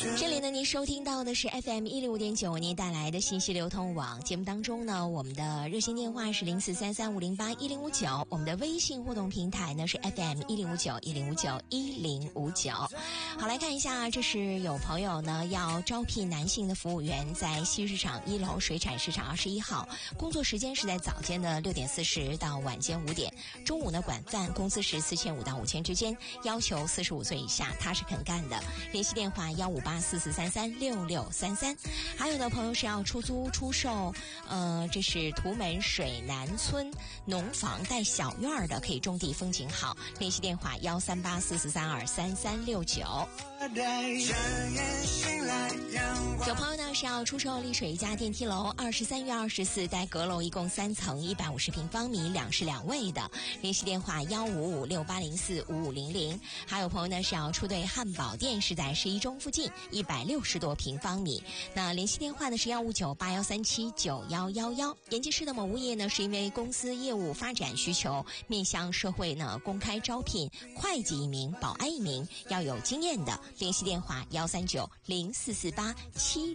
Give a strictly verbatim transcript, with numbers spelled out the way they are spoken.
这里呢，您收听到的是 F M 一零五点九，您带来的信息流通网节目当中呢，我们的热线电话是零四三三五零八一零五九，我们的微信互动平台呢是 F M 一零五九一零五九一零五九。好，来看一下，这是有朋友呢要招聘男性的服务员，在西市场一楼水产市场二十一号，工作时间是在早间的六点四十到晚间五点，中午呢管饭，工资是四千五到五千之间，要求四十五岁以下，踏实肯干的。联系电话幺五八四四三三六六三三。还有的朋友是要出租出售，呃，这是图门水南村农房带小院的，可以种地风景好。联系电话幺三八四四三二三三六九。有朋友呢是要出售丽水一家电梯楼，二十三月二十四带阁楼，一共三层，一百五十平方米，两室两卫的。联系电话幺五五六八零四五五零零。还有朋友呢是要出对汉堡店，是在十一中附近，一百六十多平方米。那联系电话呢是幺五九八幺三七九幺幺幺。延吉市的某物业呢是因为公司业务发展需求，面向社会呢公开招聘会计一名，保安一名，要有经验的。联系电话幺三九零四四八七